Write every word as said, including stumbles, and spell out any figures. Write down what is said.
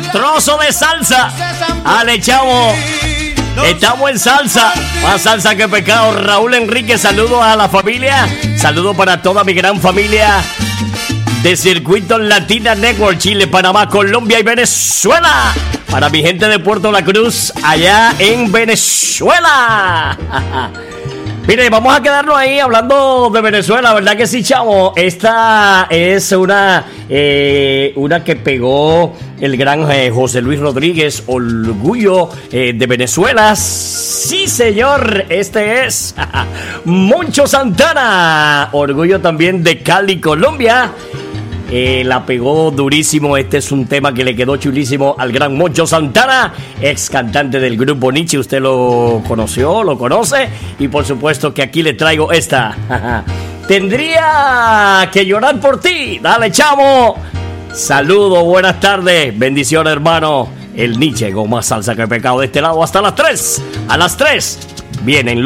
trozo de salsa. Ale, chavo. Estamos en salsa. Más salsa que pecado. Raúl Enrique, saludos a la familia. Saludos para toda mi gran familia de Circuito Latina Network, Chile, Panamá, Colombia y Venezuela. Para mi gente de Puerto La Cruz, allá en Venezuela. Mire, vamos a quedarnos ahí hablando de Venezuela, ¿verdad que sí, chavo? Esta es una, eh, una que pegó el gran eh, José Luis Rodríguez, Orgullo eh, de Venezuela. Sí, señor, este es Moncho Santana, Orgullo también de Cali, Colombia. Eh, la pegó durísimo. Este es un tema que le quedó chulísimo al gran Moncho Santana, ex cantante del grupo Nietzsche. Usted lo conoció, lo conoce. Y por supuesto que aquí le traigo esta. Tendría que llorar por ti. Dale, chamo. Saludos, buenas tardes. Bendiciones, hermano. El Nietzsche con más salsa que pecado de este lado hasta las tres. A las tres vienen los